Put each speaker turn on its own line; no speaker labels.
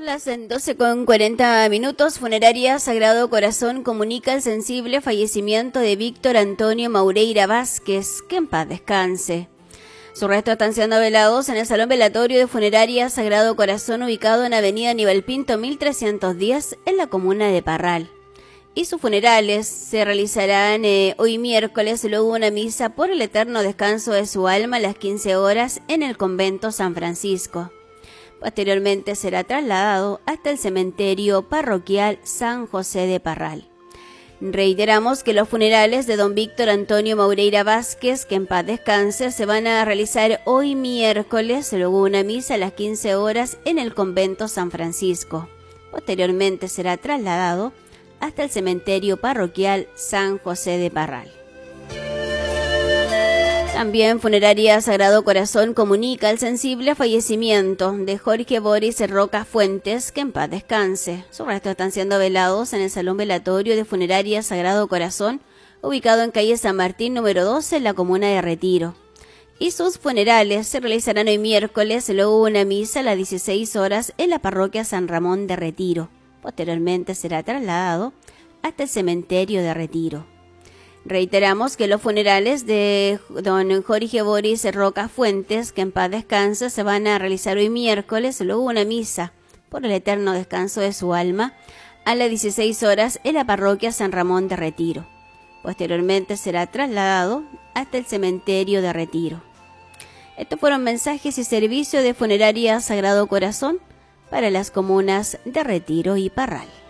Las 12:40. Funeraria Sagrado Corazón comunica el sensible fallecimiento de Víctor Antonio Maureira Vázquez, que en paz descanse. Sus restos están siendo velados en el Salón Velatorio de Funeraria Sagrado Corazón, ubicado en Avenida Aníbal Pinto 1310, en la comuna de Parral. Y sus funerales se realizarán hoy miércoles, luego una misa por el eterno descanso de su alma a las 15 horas en el Convento San Francisco. Posteriormente será trasladado hasta el cementerio parroquial San José de Parral. Reiteramos que los funerales de don Víctor Antonio Maureira Vázquez, que en paz descanse, se van a realizar hoy miércoles, luego una misa a las 15 horas en el Convento San Francisco. Posteriormente será trasladado hasta el cementerio parroquial San José de Parral. También Funeraria Sagrado Corazón comunica el sensible fallecimiento de Jorge Boris Roca Fuentes, que en paz descanse. Sus restos están siendo velados en el Salón Velatorio de Funeraria Sagrado Corazón, ubicado en calle San Martín número 12, en la comuna de Retiro. Y sus funerales se realizarán hoy miércoles, luego una misa a las 16 horas en la parroquia San Ramón de Retiro. Posteriormente será trasladado hasta el cementerio de Retiro. Reiteramos que los funerales de don Jorge Boris Roca Fuentes, que en paz descanse, se van a realizar hoy miércoles, luego una misa por el eterno descanso de su alma a las 16 horas en la parroquia San Ramón de Retiro. Posteriormente será trasladado hasta el cementerio de Retiro. Estos fueron mensajes y servicios de Funeraria Sagrado Corazón para las comunas de Retiro y Parral.